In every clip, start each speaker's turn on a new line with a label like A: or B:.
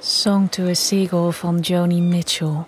A: Song to a Seagull van Joni Mitchell.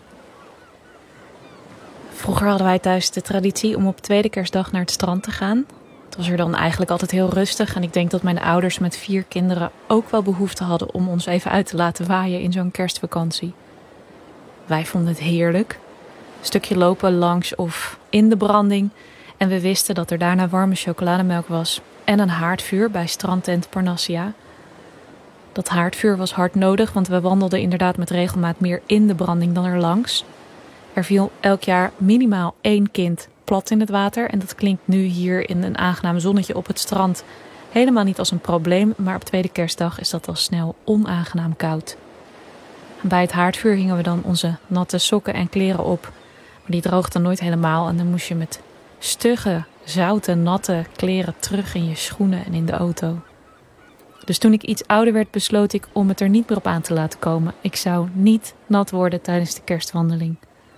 A: Vroeger hadden wij thuis de traditie om op tweede kerstdag naar het strand te gaan. Het was er dan eigenlijk altijd heel rustig. En ik denk dat mijn ouders met 4 kinderen ook wel behoefte hadden om ons even uit te laten waaien in zo'n kerstvakantie. Wij vonden het heerlijk. Een stukje lopen langs of in de branding. En we wisten dat er daarna warme chocolademelk was. En een haardvuur bij strandtent Parnassia. Dat haardvuur was hard nodig, want we wandelden inderdaad met regelmaat meer in de branding dan er langs. Er viel elk jaar minimaal 1 kind plat in het water. En dat klinkt nu hier in een aangenaam zonnetje op het strand helemaal niet als een probleem. Maar op tweede kerstdag is dat al snel onaangenaam koud. Bij het haardvuur hingen we dan onze natte sokken en kleren op. Maar die droogden nooit helemaal en dan moest je met stugge, zoute, natte kleren terug in je schoenen en in de auto. Dus toen ik iets ouder werd, besloot ik om het er niet meer op aan te laten komen. Ik zou niet nat worden tijdens de kerstwandeling.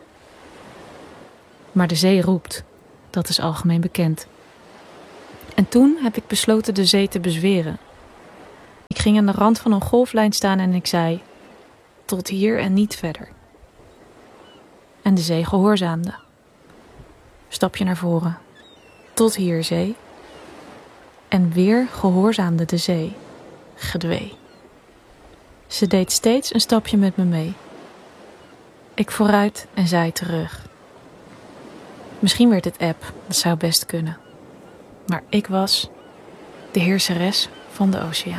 A: Maar de zee roept. Dat is algemeen bekend. En toen heb ik besloten de zee te bezweren. Ik ging aan de rand van een golflijn staan en ik zei: tot hier en niet verder. En de zee gehoorzaamde. Stapje naar voren. Tot hier, zee. En weer gehoorzaamde de zee. Gedwee. Ze deed steeds een stapje met me mee. Ik vooruit en zij terug. Misschien werd het eb, dat zou best kunnen. Maar ik was de heerseres van de oceaan.